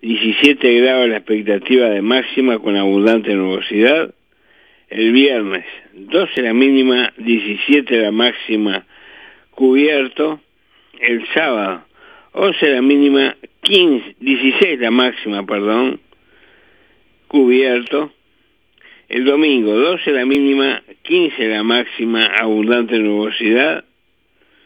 17 grados la expectativa de máxima con abundante nubosidad. El viernes, 12 la mínima, 17 la máxima, cubierto. El sábado, 11 la mínima, 16 la máxima, cubierto. El domingo, 12 la mínima, 15 la máxima, abundante nubosidad.